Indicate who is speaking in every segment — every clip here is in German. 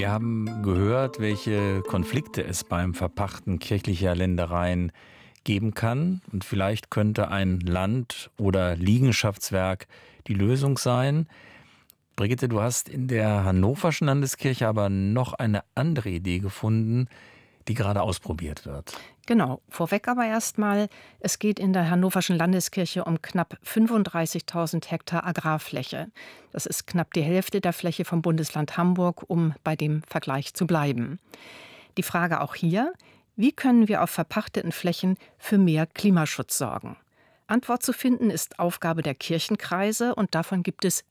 Speaker 1: Wir haben gehört, welche Konflikte es beim Verpachten kirchlicher Ländereien geben kann. Und vielleicht könnte ein Land- oder Liegenschaftswerk die Lösung sein. Brigitte, du hast in der Hannoverschen Landeskirche aber noch eine andere Idee gefunden, die gerade ausprobiert wird.
Speaker 2: Genau, vorweg aber erstmal, es geht in der Hannoverschen Landeskirche um knapp 35.000 Hektar Agrarfläche. Das ist knapp die Hälfte der Fläche vom Bundesland Hamburg, um bei dem Vergleich zu bleiben. Die Frage auch hier, wie können wir auf verpachteten Flächen für mehr Klimaschutz sorgen? Antwort zu finden ist Aufgabe der Kirchenkreise und davon gibt es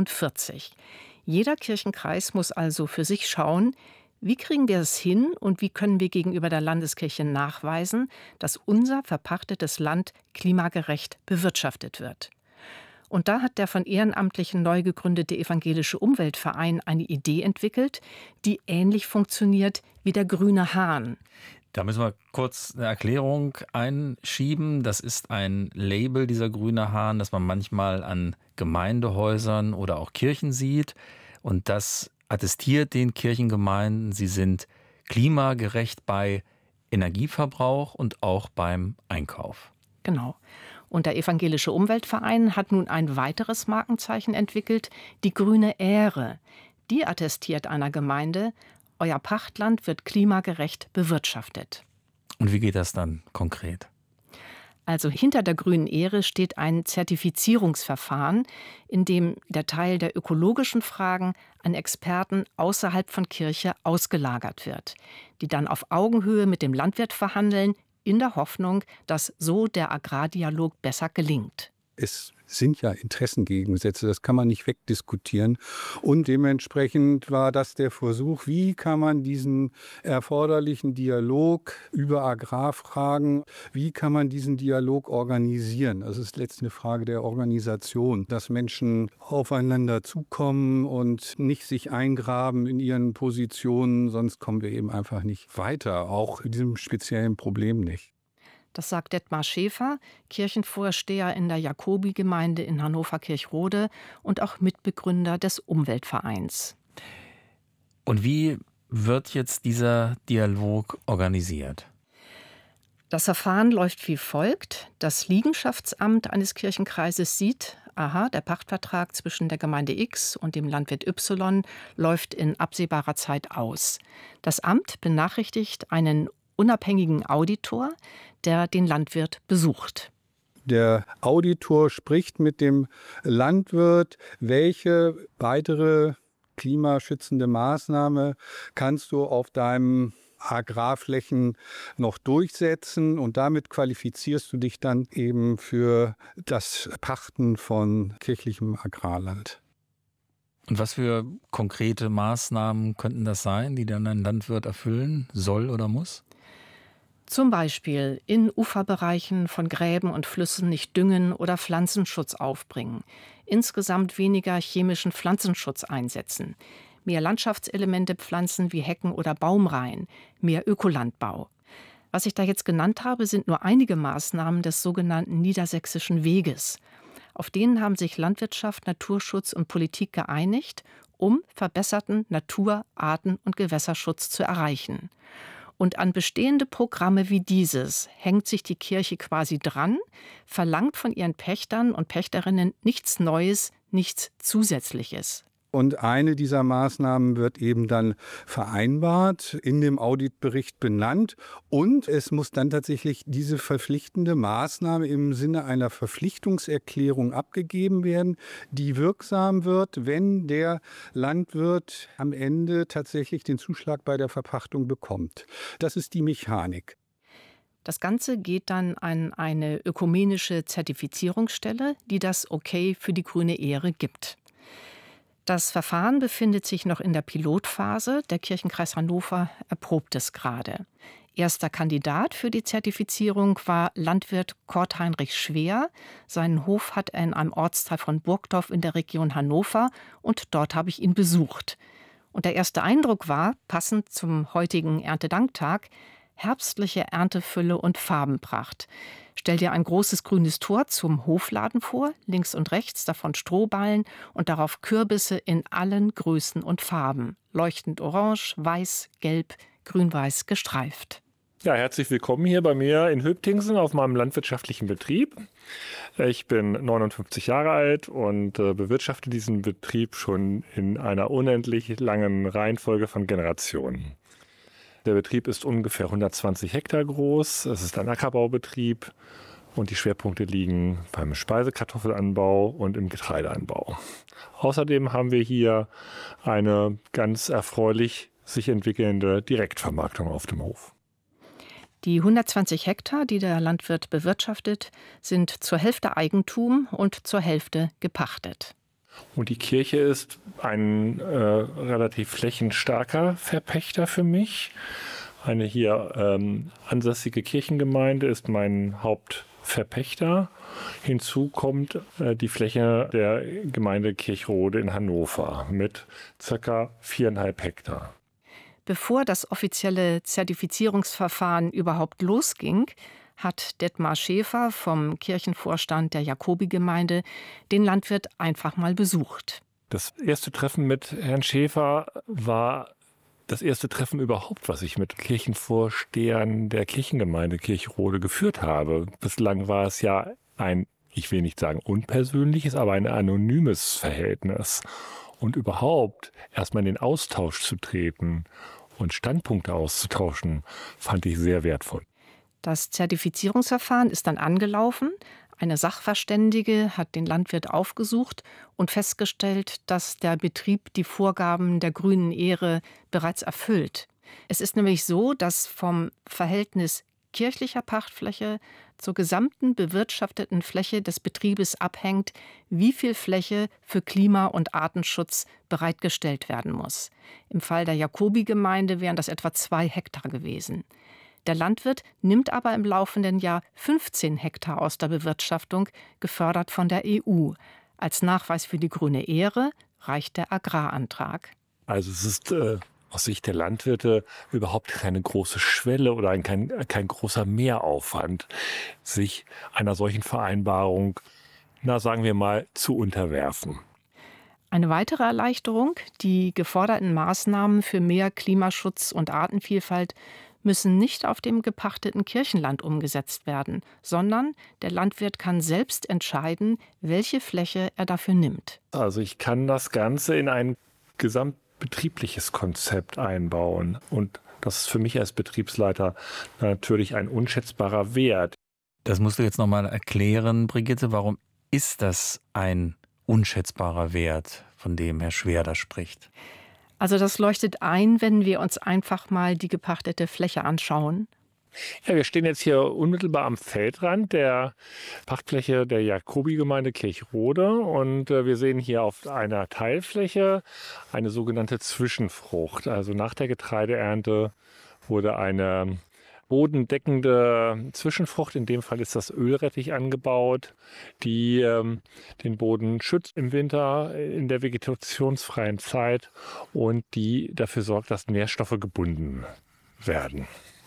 Speaker 2: 47. Jeder Kirchenkreis muss also für sich schauen, wie kriegen wir es hin und wie können wir gegenüber der Landeskirche nachweisen, dass unser verpachtetes Land klimagerecht bewirtschaftet wird? Und da hat der von Ehrenamtlichen neu gegründete Evangelische Umweltverein eine Idee entwickelt, die ähnlich funktioniert wie der Grüne Hahn.
Speaker 1: Da müssen wir kurz eine Erklärung einschieben. Das ist ein Label, dieser Grüne Hahn, das man manchmal an Gemeindehäusern oder auch Kirchen sieht. Und das attestiert den Kirchengemeinden, sie sind klimagerecht bei Energieverbrauch und auch beim Einkauf.
Speaker 2: Genau. Und der Evangelische Umweltverein hat nun ein weiteres Markenzeichen entwickelt, die grüne Ähre. Die attestiert einer Gemeinde, euer Pachtland wird klimagerecht bewirtschaftet.
Speaker 1: Und wie geht das dann konkret?
Speaker 2: Also hinter der grünen Ähre steht ein Zertifizierungsverfahren, in dem der Teil der ökologischen Fragen an Experten außerhalb von Kirche ausgelagert wird, die dann auf Augenhöhe mit dem Landwirt verhandeln, in der Hoffnung, dass so der Agrardialog besser gelingt.
Speaker 3: Es sind ja Interessengegensätze, das kann man nicht wegdiskutieren. Und dementsprechend war das der Versuch, wie kann man diesen erforderlichen Dialog über Agrarfragen, wie kann man diesen Dialog organisieren? Das ist letztlich eine Frage der Organisation, dass Menschen aufeinander zukommen und nicht sich eingraben in ihren Positionen, sonst kommen wir eben einfach nicht weiter, auch in diesem speziellen Problem nicht.
Speaker 2: Das sagt Detmar Schäfer, Kirchenvorsteher in der Jakobi-Gemeinde in Hannover-Kirchrode und auch Mitbegründer des Umweltvereins.
Speaker 1: Und wie wird jetzt dieser Dialog organisiert?
Speaker 2: Das Verfahren läuft wie folgt. Das Liegenschaftsamt eines Kirchenkreises sieht, der Pachtvertrag zwischen der Gemeinde X und dem Landwirt Y läuft in absehbarer Zeit aus. Das Amt benachrichtigt einen unabhängigen Auditor, der den Landwirt besucht.
Speaker 3: Der Auditor spricht mit dem Landwirt, welche weitere klimaschützende Maßnahme kannst du auf deinem Agrarflächen noch durchsetzen und damit qualifizierst du dich dann eben für das Pachten von kirchlichem Agrarland.
Speaker 1: Und was für konkrete Maßnahmen könnten das sein, die dann ein Landwirt erfüllen soll oder muss?
Speaker 2: Zum Beispiel in Uferbereichen von Gräben und Flüssen nicht düngen oder Pflanzenschutz aufbringen, insgesamt weniger chemischen Pflanzenschutz einsetzen, mehr Landschaftselemente pflanzen wie Hecken oder Baumreihen, mehr Ökolandbau. Was ich da jetzt genannt habe, sind nur einige Maßnahmen des sogenannten Niedersächsischen Weges. Auf denen haben sich Landwirtschaft, Naturschutz und Politik geeinigt, um verbesserten Natur-, Arten- und Gewässerschutz zu erreichen. Und an bestehende Programme wie dieses hängt sich die Kirche quasi dran, verlangt von ihren Pächtern und Pächterinnen nichts Neues, nichts Zusätzliches.
Speaker 3: Und eine dieser Maßnahmen wird eben dann vereinbart, in dem Auditbericht benannt. Und es muss dann tatsächlich diese verpflichtende Maßnahme im Sinne einer Verpflichtungserklärung abgegeben werden, die wirksam wird, wenn der Landwirt am Ende tatsächlich den Zuschlag bei der Verpachtung bekommt. Das ist die Mechanik.
Speaker 2: Das Ganze geht dann an eine ökumenische Zertifizierungsstelle, die das Okay für die grüne Ähre gibt. Das Verfahren befindet sich noch in der Pilotphase. Der Kirchenkreis Hannover erprobt es gerade. Erster Kandidat für die Zertifizierung war Landwirt Kurt Heinrich Schwer. Seinen Hof hat er in einem Ortsteil von Burgdorf in der Region Hannover und dort habe ich ihn besucht. Und der erste Eindruck war, passend zum heutigen Erntedanktag, herbstliche Erntefülle und Farbenpracht. Stell dir ein großes grünes Tor zum Hofladen vor, links und rechts davon Strohballen und darauf Kürbisse in allen Größen und Farben. Leuchtend orange, weiß, gelb, grün-weiß gestreift.
Speaker 4: Ja, herzlich willkommen hier bei mir in Höptingsen auf meinem landwirtschaftlichen Betrieb. Ich bin 59 Jahre alt und bewirtschafte diesen Betrieb schon in einer unendlich langen Reihenfolge von Generationen. Der Betrieb ist ungefähr 120 Hektar groß. Es ist ein Ackerbaubetrieb und die Schwerpunkte liegen beim Speisekartoffelanbau und im Getreideanbau. Außerdem haben wir hier eine ganz erfreulich sich entwickelnde Direktvermarktung auf dem Hof.
Speaker 2: Die 120 Hektar, die der Landwirt bewirtschaftet, sind zur Hälfte Eigentum und zur Hälfte gepachtet.
Speaker 4: Und die Kirche ist ein relativ flächenstarker Verpächter für mich. Eine hier ansässige Kirchengemeinde ist mein Hauptverpächter. Hinzu kommt die Fläche der Gemeinde Kirchrode in Hannover mit ca. 4,5 Hektar.
Speaker 2: Bevor das offizielle Zertifizierungsverfahren überhaupt losging, hat Detmar Schäfer vom Kirchenvorstand der Jakobi-Gemeinde den Landwirt einfach mal besucht.
Speaker 4: Das erste Treffen mit Herrn Schäfer war das erste Treffen überhaupt, was ich mit Kirchenvorstehern der Kirchengemeinde Kirchrode geführt habe. Bislang war es ja ein, ich will nicht sagen unpersönliches, aber ein anonymes Verhältnis. Und überhaupt erstmal in den Austausch zu treten und Standpunkte auszutauschen, fand ich sehr wertvoll.
Speaker 2: Das Zertifizierungsverfahren ist dann angelaufen. Eine Sachverständige hat den Landwirt aufgesucht und festgestellt, dass der Betrieb die Vorgaben der grünen Ehre bereits erfüllt. Es ist nämlich so, dass vom Verhältnis kirchlicher Pachtfläche zur gesamten bewirtschafteten Fläche des Betriebes abhängt, wie viel Fläche für Klima- und Artenschutz bereitgestellt werden muss. Im Fall der Jakobi-Gemeinde wären das etwa 2 Hektar gewesen. Der Landwirt nimmt aber im laufenden Jahr 15 Hektar aus der Bewirtschaftung, gefördert von der EU. Als Nachweis für die grüne Ehre reicht der Agrarantrag.
Speaker 4: Also es ist aus Sicht der Landwirte überhaupt keine große Schwelle oder kein großer Mehraufwand, sich einer solchen Vereinbarung, sagen wir mal, zu unterwerfen.
Speaker 2: Eine weitere Erleichterung: Die geforderten Maßnahmen für mehr Klimaschutz und Artenvielfalt müssen nicht auf dem gepachteten Kirchenland umgesetzt werden, sondern der Landwirt kann selbst entscheiden, welche Fläche er dafür nimmt.
Speaker 4: Also ich kann das Ganze in ein gesamtbetriebliches Konzept einbauen. Und das ist für mich als Betriebsleiter natürlich ein unschätzbarer Wert.
Speaker 1: Das musst du jetzt nochmal erklären, Brigitte. Warum ist das ein unschätzbarer Wert, von dem Herr Schwerder spricht?
Speaker 2: Also das leuchtet ein, wenn wir uns einfach mal die gepachtete Fläche anschauen.
Speaker 4: Ja, wir stehen jetzt hier unmittelbar am Feldrand der Pachtfläche der Jakobi-Gemeinde Kirchrode und wir sehen hier auf einer Teilfläche eine sogenannte Zwischenfrucht. Also nach der Getreideernte wurde eine bodendeckende Zwischenfrucht, in dem Fall ist das Ölrettich angebaut, die den Boden schützt im Winter in der vegetationsfreien Zeit und die dafür sorgt, dass Nährstoffe gebunden werden.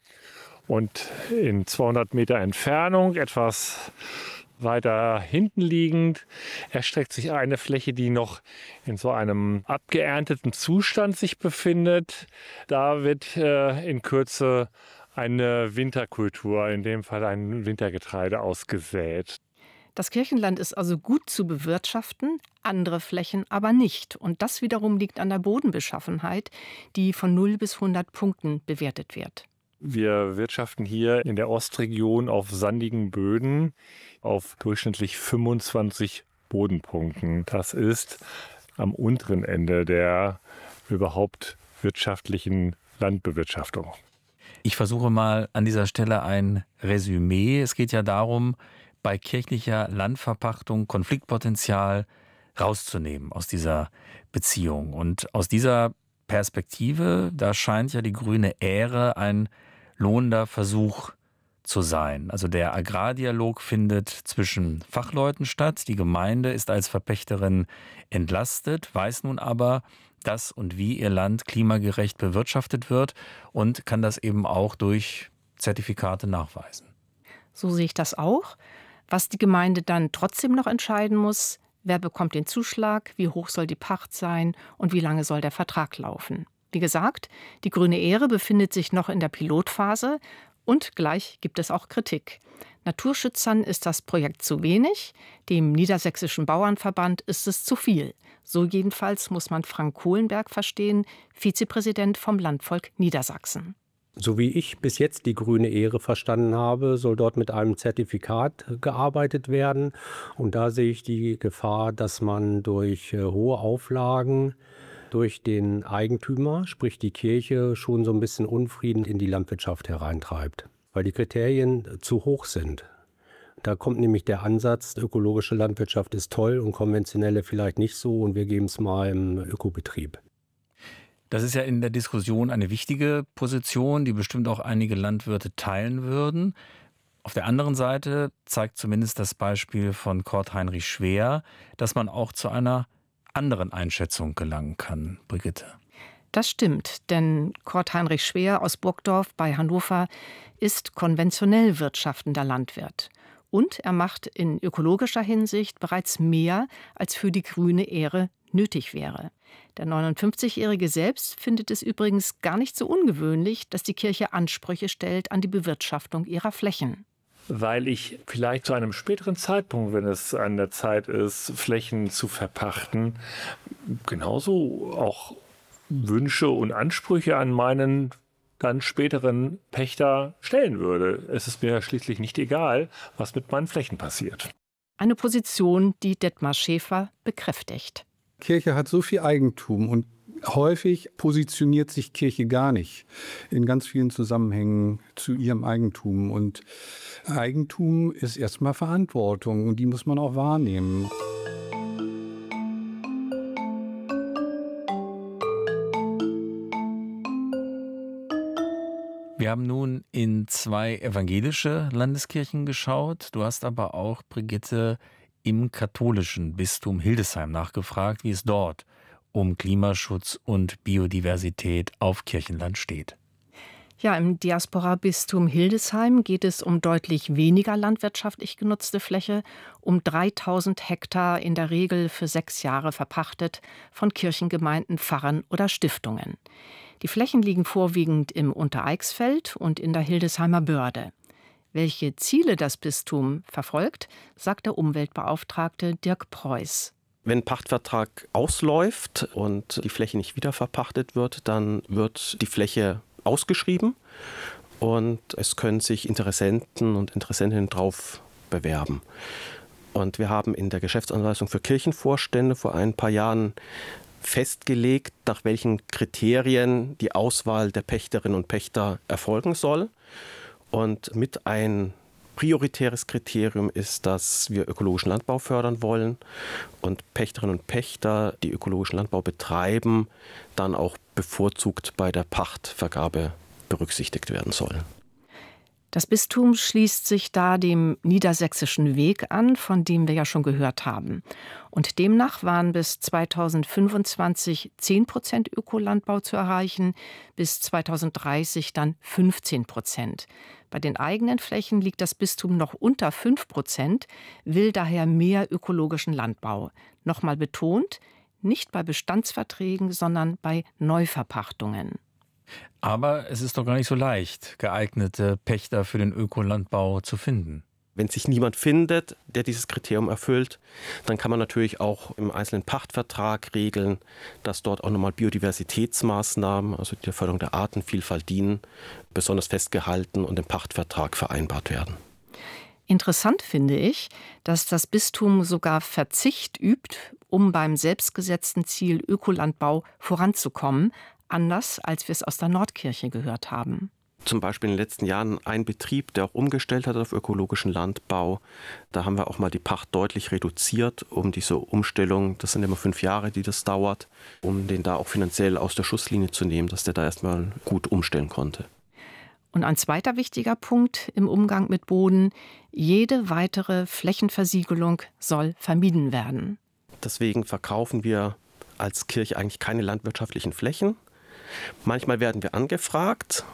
Speaker 4: Und in 200 Meter Entfernung, etwas weiter hinten liegend, erstreckt sich eine Fläche, die noch in so einem abgeernteten Zustand sich befindet. Da wird in Kürze eine Winterkultur, in dem Fall ein Wintergetreide, ausgesät.
Speaker 2: Das Kirchenland ist also gut zu bewirtschaften, andere Flächen aber nicht. Und das wiederum liegt an der Bodenbeschaffenheit, die von 0 bis 100 Punkten bewertet wird.
Speaker 4: Wir wirtschaften hier in der Ostregion auf sandigen Böden auf durchschnittlich 25 Bodenpunkten. Das ist am unteren Ende der überhaupt wirtschaftlichen Landbewirtschaftung.
Speaker 1: Ich versuche mal an dieser Stelle ein Resümee. Es geht ja darum, bei kirchlicher Landverpachtung Konfliktpotenzial rauszunehmen aus dieser Beziehung. Und aus dieser Perspektive, da scheint ja die grüne Ehre ein lohnender Versuch zu sein. Also der Agrardialog findet zwischen Fachleuten statt. Die Gemeinde ist als Verpächterin entlastet, weiß nun aber, dass und wie ihr Land klimagerecht bewirtschaftet wird und kann das eben auch durch Zertifikate nachweisen.
Speaker 2: So sehe ich das auch. Was die Gemeinde dann trotzdem noch entscheiden muss: Wer bekommt den Zuschlag, wie hoch soll die Pacht sein und wie lange soll der Vertrag laufen. Wie gesagt, die Grüne Ehre befindet sich noch in der Pilotphase und gleich gibt es auch Kritik. Naturschützern ist das Projekt zu wenig, dem Niedersächsischen Bauernverband ist es zu viel. So jedenfalls muss man Frank Kohlenberg verstehen, Vizepräsident vom Landvolk Niedersachsen.
Speaker 5: So wie ich bis jetzt die Grüne Ehre verstanden habe, soll dort mit einem Zertifikat gearbeitet werden. Und da sehe ich die Gefahr, dass man durch hohe Auflagen durch den Eigentümer, sprich die Kirche, schon so ein bisschen Unfrieden in die Landwirtschaft hereintreibt, weil die Kriterien zu hoch sind. Da kommt nämlich der Ansatz, ökologische Landwirtschaft ist toll und konventionelle vielleicht nicht so und wir geben es mal im Ökobetrieb.
Speaker 1: Das ist ja in der Diskussion eine wichtige Position, die bestimmt auch einige Landwirte teilen würden. Auf der anderen Seite zeigt zumindest das Beispiel von Kurt Heinrich Schwer, dass man auch zu einer anderen Einschätzung gelangen kann. Brigitte.
Speaker 2: Das stimmt, denn Kurt Heinrich Schwer aus Burgdorf bei Hannover ist konventionell wirtschaftender Landwirt. Und er macht in ökologischer Hinsicht bereits mehr, als für die Grüne Ehre nötig wäre. Der 59-Jährige selbst findet es übrigens gar nicht so ungewöhnlich, dass die Kirche Ansprüche stellt an die Bewirtschaftung ihrer Flächen.
Speaker 4: Weil ich vielleicht zu einem späteren Zeitpunkt, wenn es an der Zeit ist, Flächen zu verpachten, genauso auch Wünsche und Ansprüche an meinen dann späteren Pächter stellen würde. Es ist mir schließlich nicht egal, was mit meinen Flächen passiert.
Speaker 2: Eine Position, die Detmar Schäfer bekräftigt.
Speaker 3: Kirche hat so viel Eigentum und häufig positioniert sich Kirche gar nicht in ganz vielen Zusammenhängen zu ihrem Eigentum. Und Eigentum ist erstmal Verantwortung und die muss man auch wahrnehmen.
Speaker 1: Wir haben nun in 2 evangelische Landeskirchen geschaut. Du hast aber auch, Brigitte, im katholischen Bistum Hildesheim nachgefragt, wie es dort um Klimaschutz und Biodiversität auf Kirchenland steht.
Speaker 2: Ja, im Diaspora-Bistum Hildesheim geht es um deutlich weniger landwirtschaftlich genutzte Fläche, um 3000 Hektar in der Regel für 6 Jahre verpachtet von Kirchengemeinden, Pfarrern oder Stiftungen. Die Flächen liegen vorwiegend im Untereichsfeld und in der Hildesheimer Börde. Welche Ziele das Bistum verfolgt, sagt der Umweltbeauftragte Dirk Preuß.
Speaker 6: Wenn ein Pachtvertrag ausläuft und die Fläche nicht wiederverpachtet wird, dann wird die Fläche ausgeschrieben und es können sich Interessenten und Interessentinnen drauf bewerben. Und wir haben in der Geschäftsanweisung für Kirchenvorstände vor ein paar Jahren festgelegt, nach welchen Kriterien die Auswahl der Pächterinnen und Pächter erfolgen soll. Und mit ein prioritäres Kriterium ist, dass wir ökologischen Landbau fördern wollen und Pächterinnen und Pächter, die ökologischen Landbau betreiben, dann auch bevorzugt bei der Pachtvergabe berücksichtigt werden sollen.
Speaker 2: Das Bistum schließt sich da dem Niedersächsischen Weg an, von dem wir ja schon gehört haben. Und demnach waren bis 2025 10% Ökolandbau zu erreichen, bis 2030 dann 15%. Bei den eigenen Flächen liegt das Bistum noch unter 5%, will daher mehr ökologischen Landbau. Nochmal betont, nicht bei Bestandsverträgen, sondern bei Neuverpachtungen.
Speaker 1: Aber es ist doch gar nicht so leicht, geeignete Pächter für den Ökolandbau zu finden.
Speaker 6: Wenn sich niemand findet, der dieses Kriterium erfüllt, dann kann man natürlich auch im einzelnen Pachtvertrag regeln, dass dort auch nochmal Biodiversitätsmaßnahmen, also die Förderung der Artenvielfalt dienen, besonders festgehalten und im Pachtvertrag vereinbart werden.
Speaker 2: Interessant finde ich, dass das Bistum sogar Verzicht übt, um beim selbstgesetzten Ziel Ökolandbau voranzukommen, anders als wir es aus der Nordkirche gehört haben.
Speaker 6: Zum Beispiel in den letzten Jahren ein Betrieb, der auch umgestellt hat auf ökologischen Landbau. Da haben wir auch mal die Pacht deutlich reduziert, um diese Umstellung, das sind immer 5 Jahre, die das dauert, um den da auch finanziell aus der Schusslinie zu nehmen, dass der da erstmal gut umstellen konnte.
Speaker 2: Und ein zweiter wichtiger Punkt im Umgang mit Boden: jede weitere Flächenversiegelung soll vermieden werden.
Speaker 6: Deswegen verkaufen wir als Kirche eigentlich keine landwirtschaftlichen Flächen. Manchmal werden wir angefragt,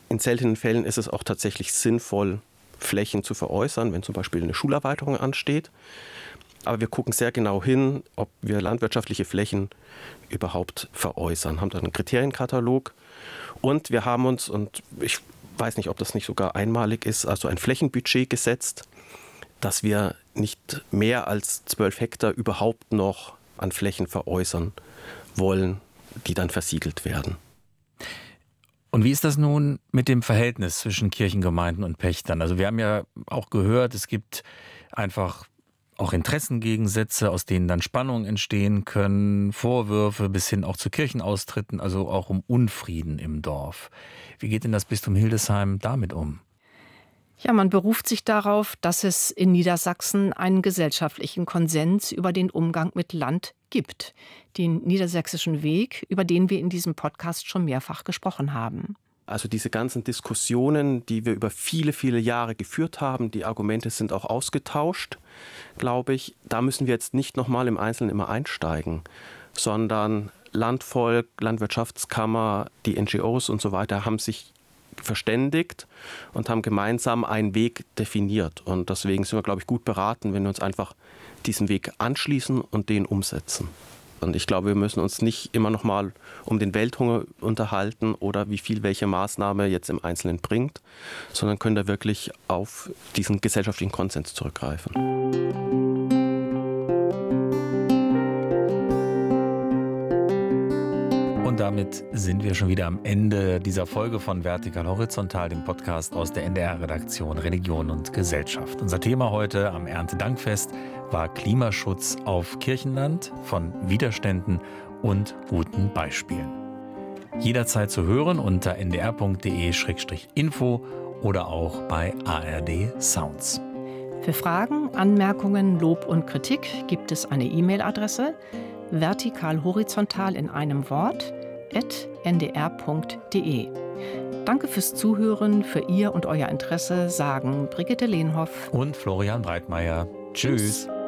Speaker 6: In seltenen Fällen ist es auch tatsächlich sinnvoll, Flächen zu veräußern, wenn zum Beispiel eine Schulerweiterung ansteht. Aber wir gucken sehr genau hin, ob wir landwirtschaftliche Flächen überhaupt veräußern. Haben da einen Kriterienkatalog. Und wir haben uns, und ich weiß nicht, ob das nicht sogar einmalig ist, also ein Flächenbudget gesetzt, dass wir nicht mehr als 12 Hektar überhaupt noch an Flächen veräußern wollen, die dann versiegelt werden.
Speaker 1: Und wie ist das nun mit dem Verhältnis zwischen Kirchengemeinden und Pächtern? Also wir haben ja auch gehört, es gibt einfach auch Interessengegensätze, aus denen dann Spannungen entstehen können, Vorwürfe bis hin auch zu Kirchenaustritten, also auch um Unfrieden im Dorf. Wie geht denn das Bistum Hildesheim damit um?
Speaker 2: Ja, man beruft sich darauf, dass es in Niedersachsen einen gesellschaftlichen Konsens über den Umgang mit Land gibt. Den niedersächsischen Weg, über den wir in diesem Podcast schon mehrfach gesprochen haben.
Speaker 6: Also diese ganzen Diskussionen, die wir über viele, viele Jahre geführt haben, die Argumente sind auch ausgetauscht, glaube ich. Da müssen wir jetzt nicht nochmal im Einzelnen immer einsteigen, sondern Landvolk, Landwirtschaftskammer, die NGOs und so weiter haben sich verständigt und haben gemeinsam einen Weg definiert. Und deswegen sind wir, glaube ich, gut beraten, wenn wir uns einfach diesem Weg anschließen und den umsetzen. Und ich glaube, wir müssen uns nicht immer noch mal um den Welthunger unterhalten oder wie viel welche Maßnahme jetzt im Einzelnen bringt, sondern können da wirklich auf diesen gesellschaftlichen Konsens zurückgreifen.
Speaker 1: Und damit sind wir schon wieder am Ende dieser Folge von Vertikal Horizontal, dem Podcast aus der NDR-Redaktion Religion und Gesellschaft. Unser Thema heute am Erntedankfest war Klimaschutz auf Kirchenland, von Widerständen und guten Beispielen. Jederzeit zu hören unter ndr.de/info oder auch bei ARD Sounds.
Speaker 2: Für Fragen, Anmerkungen, Lob und Kritik gibt es eine E-Mail-Adresse vertikalhorizontal in einem Wort @ndr.de. Danke fürs Zuhören, für Ihr und euer Interesse sagen Brigitte Lehnhoff
Speaker 1: und Florian Breitmeier. Tschüss.